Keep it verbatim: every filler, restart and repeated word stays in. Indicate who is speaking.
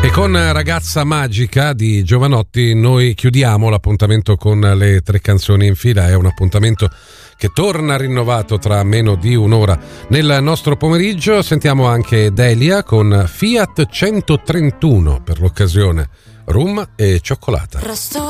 Speaker 1: E con Ragazza Magica di Giovanotti noi chiudiamo l'appuntamento con le tre canzoni in fila. È un appuntamento che torna rinnovato tra meno di un'ora nel nostro pomeriggio. Sentiamo anche Delia con Fiat centotrentuno, per l'occasione rum e cioccolata.